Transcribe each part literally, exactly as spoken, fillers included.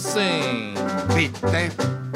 Sing. Bitte.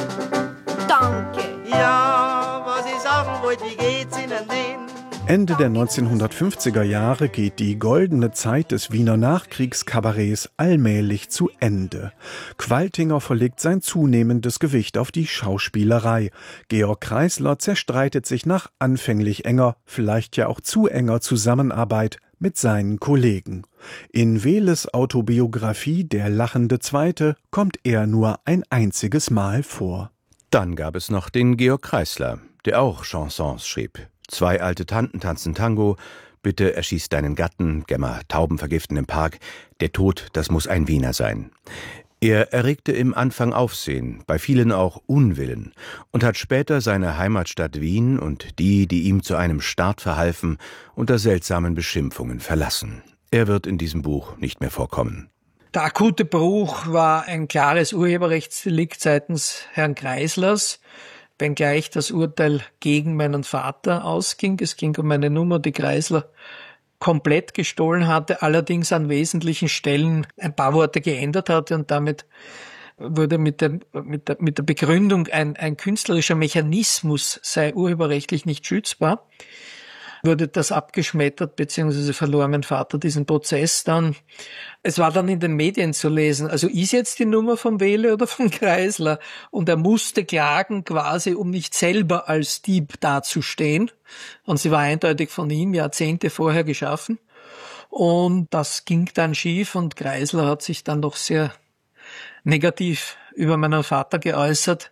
Danke. Ja, was ich sagen wollte, wie geht's Ihnen denn? Ende der neunzehnhundertfünfziger Jahre geht die goldene Zeit des Wiener Nachkriegskabarets allmählich zu Ende. Qualtinger verlegt sein zunehmendes Gewicht auf die Schauspielerei. Georg Kreisler zerstreitet sich nach anfänglich enger, vielleicht ja auch zu enger Zusammenarbeit mit seinen Kollegen. In Wehles Autobiografie Der lachende Zweite kommt er nur ein einziges Mal vor. Dann gab es noch den Georg Kreisler, der auch Chansons schrieb. Zwei alte Tanten tanzen Tango, bitte erschieß deinen Gatten, Gemma, Tauben vergiften im Park, der Tod, das muss ein Wiener sein. Er erregte im Anfang Aufsehen, bei vielen auch Unwillen und hat später seine Heimatstadt Wien und die, die ihm zu einem Start verhalfen, unter seltsamen Beschimpfungen verlassen. Er wird in diesem Buch nicht mehr vorkommen. Der akute Bruch war ein klares Urheberrechtsdelikt seitens Herrn Kreislers, wenngleich das Urteil gegen meinen Vater ausging. Es ging um eine Nummer, die Kreisler komplett gestohlen hatte, allerdings an wesentlichen Stellen ein paar Worte geändert hatte und damit wurde mit der, mit der, mit der Begründung, ein, ein künstlerischer Mechanismus sei urheberrechtlich nicht schützbar, wurde das abgeschmettert, beziehungsweise verlor mein Vater diesen Prozess dann. Es war dann in den Medien zu lesen, also ist jetzt die Nummer von Wehle oder von Kreisler? Und er musste klagen quasi, um nicht selber als Dieb dazustehen. Und sie war eindeutig von ihm Jahrzehnte vorher geschaffen. Und das ging dann schief und Kreisler hat sich dann doch sehr negativ über meinen Vater geäußert.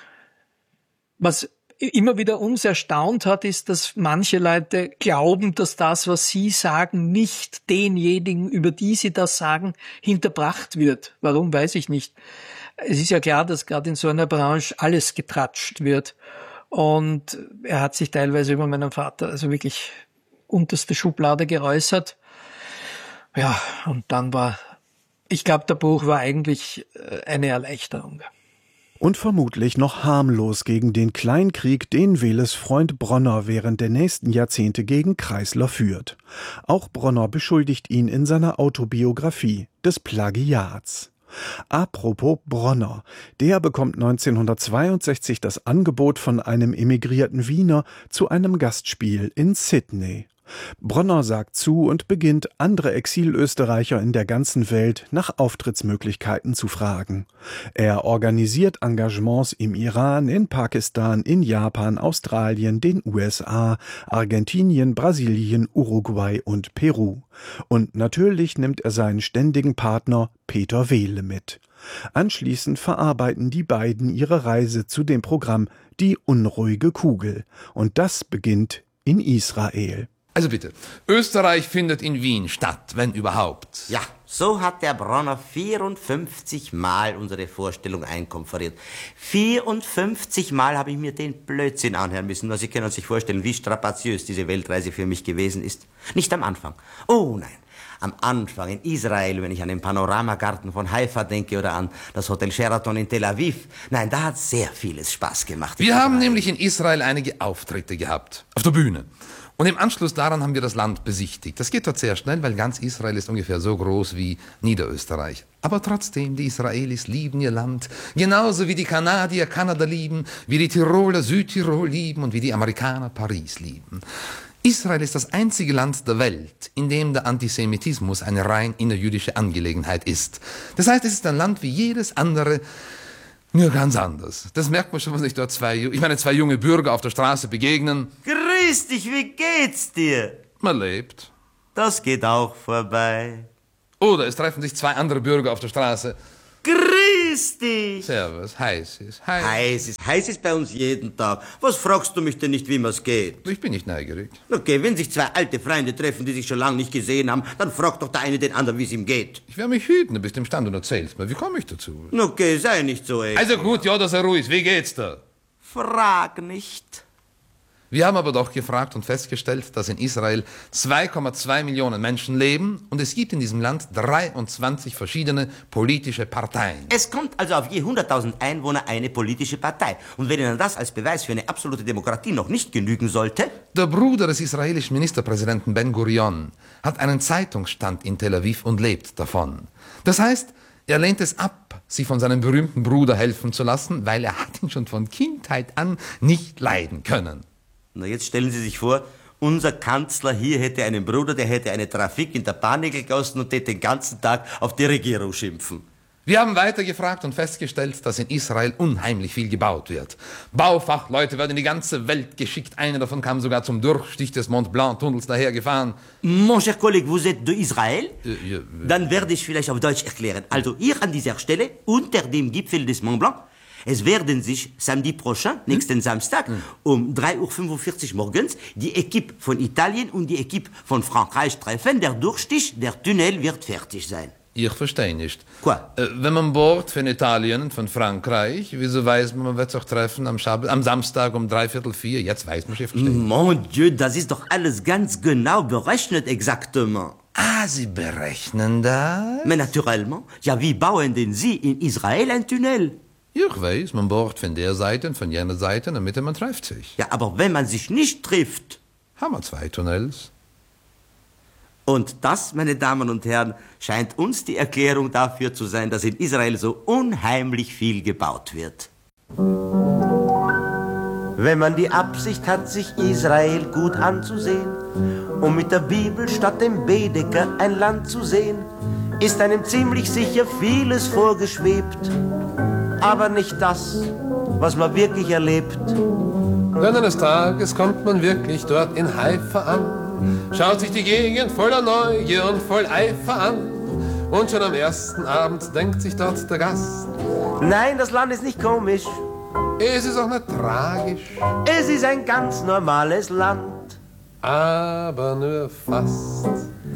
Was immer wieder uns erstaunt hat, ist, dass manche Leute glauben, dass das, was sie sagen, nicht denjenigen, über die sie das sagen, hinterbracht wird. Warum, weiß ich nicht. Es ist ja klar, dass gerade in so einer Branche alles getratscht wird. Und er hat sich teilweise über meinen Vater also wirklich unterste Schublade geäußert. Ja, und dann war, ich glaube, der Buch war eigentlich eine Erleichterung. Und vermutlich noch harmlos gegen den Kleinkrieg, den Wehles Freund Bronner während der nächsten Jahrzehnte gegen Kreisler führt. Auch Bronner beschuldigt ihn in seiner Autobiografie des Plagiats. Apropos Bronner, der bekommt neunzehnhundertzweiundsechzig das Angebot von einem emigrierten Wiener zu einem Gastspiel in Sydney. Bronner sagt zu und beginnt, andere Exilösterreicher in der ganzen Welt nach Auftrittsmöglichkeiten zu fragen. Er organisiert Engagements im Iran, in Pakistan, in Japan, Australien, den U S A, Argentinien, Brasilien, Uruguay und Peru. Und natürlich nimmt er seinen ständigen Partner Peter Wehle mit. Anschließend verarbeiten die beiden ihre Reise zu dem Programm Die unruhige Kugel. Und das beginnt in Israel. Also bitte, Österreich findet in Wien statt, wenn überhaupt. Ja, so hat der Bronner vierundfünfzig Mal unsere Vorstellung einkonferiert. vierundfünfzig Mal habe ich mir den Blödsinn anhören müssen. Sie können sich vorstellen, wie strapaziös diese Weltreise für mich gewesen ist. Nicht am Anfang. Oh nein. Am Anfang in Israel, wenn ich an den Panoramagarten von Haifa denke oder an das Hotel Sheraton in Tel Aviv. Nein, da hat sehr vieles Spaß gemacht. Wir haben nämlich in Israel einige Auftritte gehabt, auf der Bühne. Und im Anschluss daran haben wir das Land besichtigt. Das geht dort sehr schnell, weil ganz Israel ist ungefähr so groß wie Niederösterreich. Aber trotzdem, die Israelis lieben ihr Land, genauso wie die Kanadier Kanada lieben, wie die Tiroler Südtirol lieben und wie die Amerikaner Paris lieben. Israel ist das einzige Land der Welt, in dem der Antisemitismus eine rein innerjüdische Angelegenheit ist. Das heißt, es ist ein Land wie jedes andere, nur ganz anders. Das merkt man schon, wenn sich dort zwei, ich meine, zwei junge Bürger auf der Straße begegnen. Grüß dich, wie geht's dir? Man lebt. Das geht auch vorbei. Oder es treffen sich zwei andere Bürger auf der Straße. Grüß dich. Servus, heiß ist, heiß. Heiß ist, heiß ist bei uns jeden Tag. Was fragst du mich denn nicht, wie mir's geht? Ich bin nicht neugierig. Okay, wenn sich zwei alte Freunde treffen, die sich schon lange nicht gesehen haben, dann fragt doch der eine den anderen, wie es ihm geht. Ich werde mich hüten, du bist im Stand und erzählst mir. Wie komme ich dazu? Okay, sei nicht so eng. Also gut, ja, dass er ruhig ist. Wie geht's da? Frag nicht. Wir haben aber doch gefragt und festgestellt, dass in Israel zwei Komma zwei Millionen Menschen leben und es gibt in diesem Land dreiundzwanzig verschiedene politische Parteien. Es kommt also auf je hunderttausend Einwohner eine politische Partei. Und wenn Ihnen das als Beweis für eine absolute Demokratie noch nicht genügen sollte... Der Bruder des israelischen Ministerpräsidenten Ben Gurion hat einen Zeitungsstand in Tel Aviv und lebt davon. Das heißt, Er lehnt es ab, sich von seinem berühmten Bruder helfen zu lassen, weil er hat ihn schon von Kindheit an nicht leiden können. Na, jetzt stellen Sie sich vor, unser Kanzler hier hätte einen Bruder, der hätte eine Trafik in der Panik gelassen und hätte den ganzen Tag auf die Regierung schimpfen. Wir haben weiter gefragt und festgestellt, dass in Israel unheimlich viel gebaut wird. Baufachleute werden in die ganze Welt geschickt. Einer davon kam sogar zum Durchstich des Mont Blanc-Tunnels dahergefahren. Mon cher collègue, vous êtes d'Israël? Äh, ja, äh. Dann werde ich vielleicht auf Deutsch erklären. Also hier an dieser Stelle, unter dem Gipfel des Mont Blanc, es werden sich samedi prochain, nächsten Samstag, um drei Uhr fünfundvierzig morgens, die Equipe von Italien und die Equipe von Frankreich treffen. Der Durchstich, der Tunnel wird fertig sein. Ich verstehe nicht. Quoi? Äh, wenn man bohrt von Italien und von Frankreich, wieso weiß man, man wird sich treffen am, Schab am Samstag um dreiviertel vier? Jetzt weiß man, ich verstehe. Mon Dieu, das ist doch alles ganz genau berechnet, exactement. Ah, Sie berechnen das? Mais naturellement, ja, wie bauen denn Sie in Israel ein Tunnel? Ich weiß, man bohrt von der Seite und von jener Seite, in der Mitte, man trifft sich. Ja, aber wenn man sich nicht trifft. Haben wir zwei Tunnels. Und das, meine Damen und Herren, scheint uns die Erklärung dafür zu sein, dass in Israel so unheimlich viel gebaut wird. Wenn man die Absicht hat, sich Israel gut anzusehen, um mit der Bibel statt dem Baedeker ein Land zu sehen, ist einem ziemlich sicher vieles vorgeschwebt, aber nicht das, was man wirklich erlebt. Denn eines Tages kommt man wirklich dort in Haifa an, schaut sich die Gegend voller Neugier und voll Eifer an. Und schon am ersten Abend denkt sich dort der Gast: Nein, das Land ist nicht komisch. Es ist auch nicht tragisch, Es ist ein ganz normales Land. aber nur fast.